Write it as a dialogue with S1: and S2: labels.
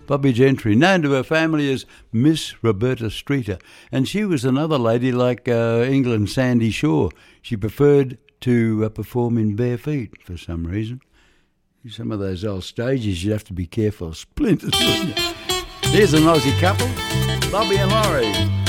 S1: Bobby Gentry, known to her family as Miss Roberta Streeter. And she was another lady like England's Sandy Shaw. She preferred to perform in bare feet for some reason. Some of those old stages, you'd have to be careful of splinters, wouldn't you? Here's an Aussie couple, Bobby and Laurie.